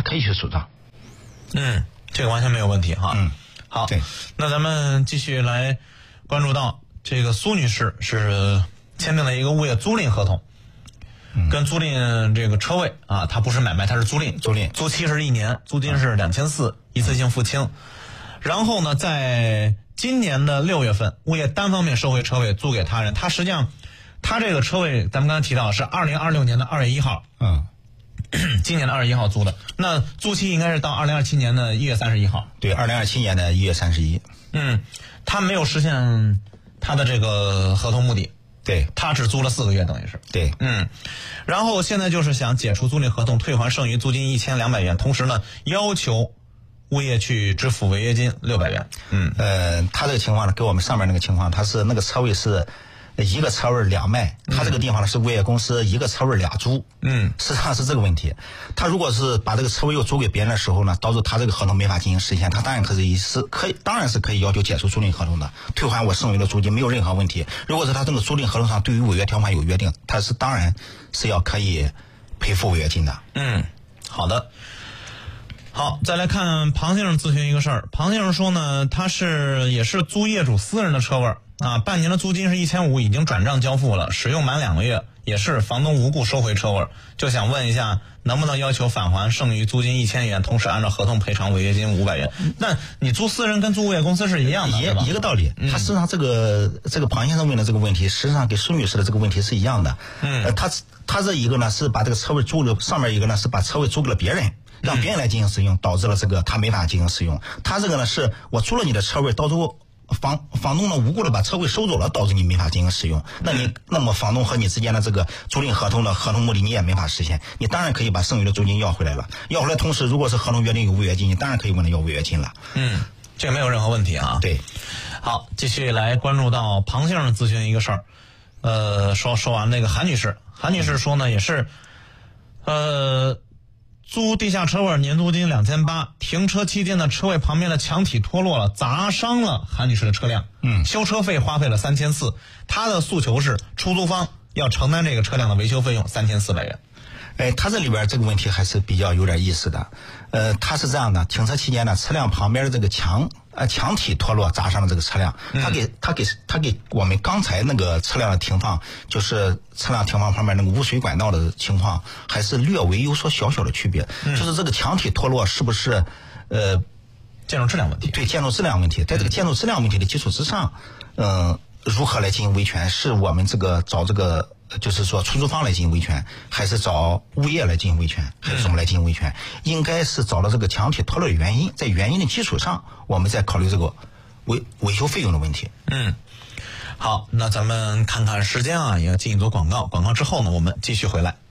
可以去主张。 这个完全没有问题哈。好， 对， 那咱们继续来关注到这个苏女士是签订了一个物业租赁合同，跟租赁这个车位啊，它不是买卖，它是租赁，租期是1年，租金是2400，一次性付清。然后呢，在今年的6月份，物业单方面收回车位租给他人，他实际上他这个车位咱们刚才提到是2026年的2月1号，今年的2月1号租的，那租期应该是到2027年的1月31号。 对，2027年的1月31。 他没有实现他的这个合同目的。 对， 他只租了4个月，等于是。 对， 然后现在就是想解除租赁合同，退还剩余租金1200元，同时呢，要求物业去支付违约金600元。 他这个情况呢，跟我们上面那个情况，他是那个车位是一个车位2卖，他这个地方呢是物业公司一个车位2租。实际上是这个问题。他如果是把这个车位又租给别人的时候呢，导致他这个合同没法进行实现，他当然是可以要求解除租赁合同的，退还我剩余的租金，没有任何问题。如果是他这个租赁合同上对于违约条款有约定，他是当然是要可以赔付违约金的。 好的。好，再来看庞先生咨询一个事儿。庞先生说呢，他也是租业主私人的车位啊，半年的租金是1500，已经转账交付了，使用满2个月，也是房东无故收回车位，就想问一下，能不能要求返还剩余租金1000元，同时按照合同赔偿违约金500元？那你租私人跟租物业公司是一样的， 一个道理。他实际上这个庞先生问的这个问题，实际上跟苏女士的这个问题是一样的。他这一个呢是把这个车位租了，上面一个呢是把车位租给了别人，让别人来进行使用，导致了这个他没法进行使用。他这个呢是我租了你的车位，到时候房东呢无故的把车位收走了，导致你没法进行使用。那么房东和你之间的这个租赁合同的合同目的你也没法实现，你当然可以把剩余的租金要回来了。要回来同时，如果是合同约定有违约金，你当然可以问他要违约金了。 这个没有任何问题啊。 对。 好，继续来关注到庞先生咨询一个事儿。说完那个韩女士说呢，也是租地下车位，年租金2800，停车期间的车位旁边的墙体脱落了，砸伤了韩女士的车辆。修车费花费了3400，她的诉求是出租方要承担这个车辆的维修费用3400元。 他这里边这个问题还是比较有点意思的。他是这样的，停车期间呢，车辆旁边的这个墙体脱落砸伤了这个车辆。他给我们刚才那个车辆的停放，就是车辆停放旁边那个污水管道的情况，还是略微有所小小的区别。就是这个墙体脱落是不是建筑质量问题？ 对，建筑质量问题。在这个建筑质量问题的基础之上，如何来进行维权？是我们找这个就是说出租方来进行维权，还是找物业来进行维权，还是什么来进行维权？应该是找到这个墙体脱落的原因，在原因的基础上，我们再考虑这个维修费用的问题。 好，那咱们看看时间啊，也要进一组广告。广告之后呢，我们继续回来。